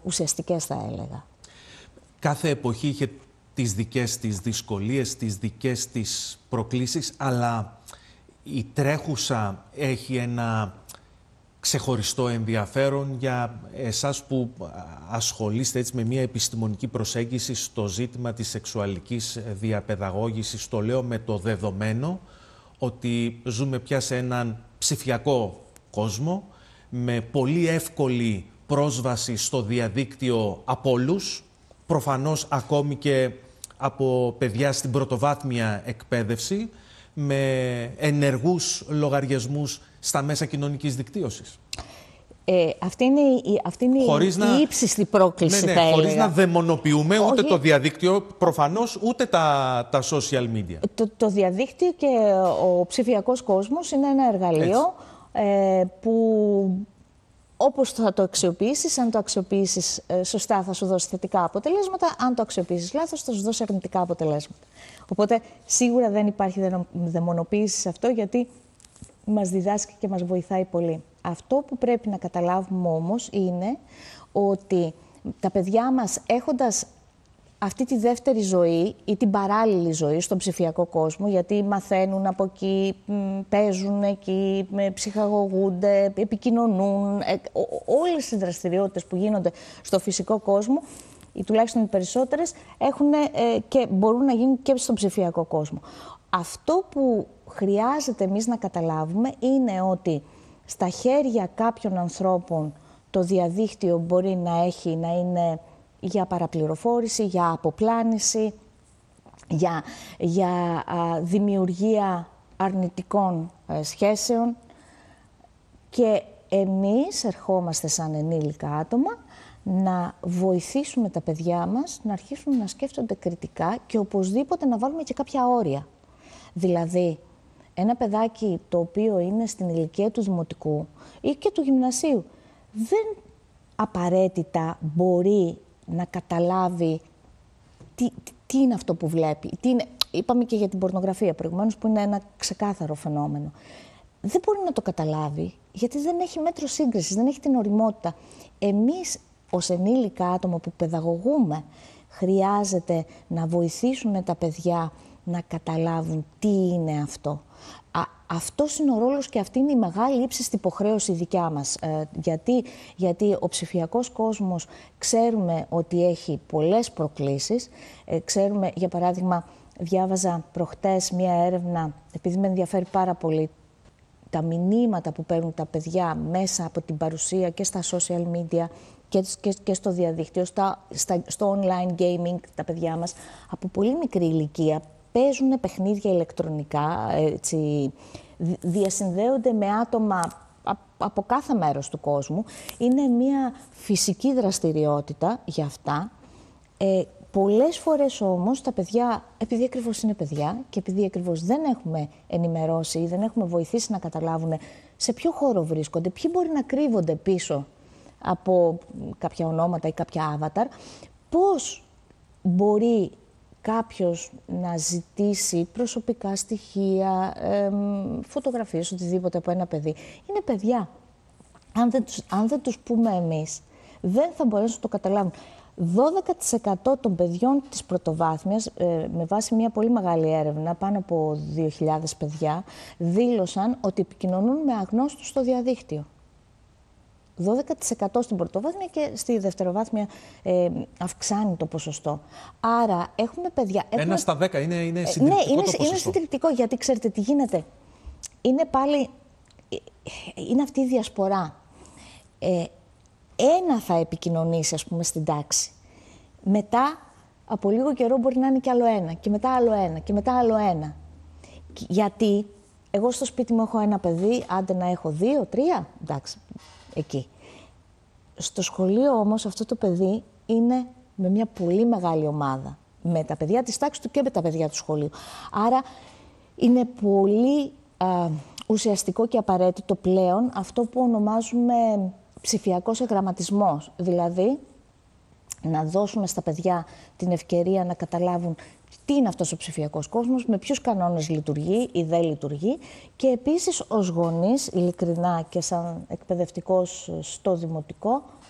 ουσιαστικές, θα έλεγα. Κάθε εποχή είχε τις δικές της δυσκολίες, τις δικές της προκλήσεις, αλλά η τρέχουσα έχει ένα ξεχωριστό ενδιαφέρον για εσάς που ασχολείστε έτσι με μια επιστημονική προσέγγιση στο ζήτημα της σεξουαλικής διαπαιδαγώγησης. Το λέω με το δεδομένο ότι ζούμε πια σε έναν ψηφιακό κόσμο με πολύ εύκολη πρόσβαση στο διαδίκτυο από όλους, προφανώς ακόμη και από παιδιά στην πρωτοβάθμια εκπαίδευση, με ενεργούς λογαριασμούς στα μέσα κοινωνικής δικτύωσης. Αυτή είναι η ύψιστη πρόκληση, ναι, θα έλεγα. χωρίς να δαιμονοποιούμε ούτε το διαδίκτυο, προφανώς, ούτε τα social media. Το διαδίκτυο και ο ψηφιακός κόσμος είναι ένα εργαλείο που όπως θα το αξιοποιήσεις, αν το αξιοποιήσεις σωστά θα σου δώσει θετικά αποτελέσματα, αν το αξιοποιήσεις λάθος θα σου δώσει αρνητικά αποτελέσματα. Οπότε σίγουρα δεν υπάρχει δαιμονοποίηση σε αυτό, γιατί μας διδάσκει και μας βοηθάει πολύ. Αυτό που πρέπει να καταλάβουμε όμως είναι ότι τα παιδιά μας, έχοντας αυτή τη δεύτερη ζωή ή την παράλληλη ζωή στον ψηφιακό κόσμο, γιατί μαθαίνουν από εκεί, παίζουν εκεί, ψυχαγωγούνται, επικοινωνούν, όλες οι δραστηριότητες που γίνονται στο φυσικό κόσμο, ή τουλάχιστον οι περισσότερες, έχουν και μπορούν να γίνουν και στον ψηφιακό κόσμο. Αυτό που χρειάζεται εμείς να καταλάβουμε είναι ότι στα χέρια κάποιων ανθρώπων το διαδίκτυο μπορεί να είναι για παραπληροφόρηση, για αποπλάνηση, για δημιουργία αρνητικών σχέσεων, και εμείς ερχόμαστε σαν ενήλικα άτομα να βοηθήσουμε τα παιδιά μας να αρχίσουν να σκέφτονται κριτικά και οπωσδήποτε να βάλουμε και κάποια όρια. Δηλαδή, ένα παιδάκι το οποίο είναι στην ηλικία του δημοτικού ή και του γυμνασίου δεν απαραίτητα μπορεί να καταλάβει τι είναι αυτό που βλέπει. Είπαμε και για την πορνογραφία προηγουμένως, που είναι ένα ξεκάθαρο φαινόμενο. Δεν μπορεί να το καταλάβει, γιατί δεν έχει μέτρο σύγκρισης, δεν έχει την οριμότητα. Εμείς, ως ενήλικα άτομα που παιδαγωγούμε, χρειάζεται να γιατί τα παιδιά να καταλάβουν τι είναι αυτό. Αυτός είναι ο ρόλος και αυτή είναι η μεγάλη ύψιστη υποχρέωση δικιά μας. Γιατί ο ψηφιακός κόσμος ξέρουμε ότι έχει πολλές προκλήσεις. Ξέρουμε, για παράδειγμα, διάβαζα προχτές μία έρευνα, επειδή με ενδιαφέρει πάρα πολύ τα μηνύματα που παίρνουν τα παιδιά μέσα από την παρουσία και στα social media και στο διαδίκτυο, στο online gaming, τα παιδιά μας από πολύ μικρή ηλικία παίζουν παιχνίδια ηλεκτρονικά, έτσι, διασυνδέονται με άτομα από κάθε μέρος του κόσμου. Είναι μια φυσική δραστηριότητα για αυτά. Πολλές φορές όμως τα παιδιά, επειδή ακριβώς είναι παιδιά και επειδή ακριβώς δεν έχουμε ενημερώσει ή δεν έχουμε βοηθήσει να καταλάβουν σε ποιο χώρο βρίσκονται, ποιοι μπορεί να κρύβονται πίσω από κάποια ονόματα ή κάποια avatar, πώς μπορεί κάποιος να ζητήσει προσωπικά στοιχεία, φωτογραφίες, οτιδήποτε από ένα παιδί. Είναι παιδιά. Αν δεν τους πούμε εμείς, δεν θα μπορέσουν να το καταλάβουν. 12% των παιδιών της πρωτοβάθμιας, με βάση μια πολύ μεγάλη έρευνα, πάνω από 2.000 παιδιά, δήλωσαν ότι επικοινωνούν με αγνώστους στο διαδίκτυο. 12% στην πρωτοβάθμια και στη δευτεροβάθμια αυξάνει το ποσοστό. Άρα έχουμε παιδιά... 1 στα 10 είναι συντριπτικό το ποσοστό. Είναι συντριπτικό, γιατί ξέρετε τι γίνεται. Είναι αυτή η διασπορά. Ένα θα επικοινωνήσει, ας πούμε, στην τάξη. Μετά, από λίγο καιρό μπορεί να είναι και άλλο ένα. Και μετά άλλο ένα. Και μετά άλλο ένα. Γιατί εγώ στο σπίτι μου έχω ένα παιδί, άντε να έχω 2, 3, εντάξει, εκεί. Στο σχολείο όμως αυτό το παιδί είναι με μια πολύ μεγάλη ομάδα. Με τα παιδιά της τάξης του και με τα παιδιά του σχολείου. Άρα είναι πολύ ουσιαστικό και απαραίτητο πλέον αυτό που ονομάζουμε ψηφιακός εγγραμματισμός. Δηλαδή, να δώσουμε στα παιδιά την ευκαιρία να καταλάβουν τι είναι αυτός ο ψηφιακός κόσμος, με ποιους κανόνες λειτουργεί ή δεν λειτουργεί, και επίσης ως γονείς, ειλικρινά και σαν εκπαιδευτικός στο δημοτικό,